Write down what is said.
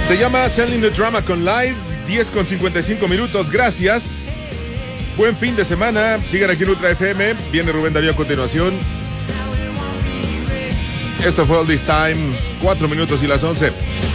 Se llama Selling the Drama con Live, 10:55 gracias. Buen fin de semana, sigan aquí en Ultra FM, viene Rubén Darío a continuación. Esto fue All This Time, 4 minutos y las 11.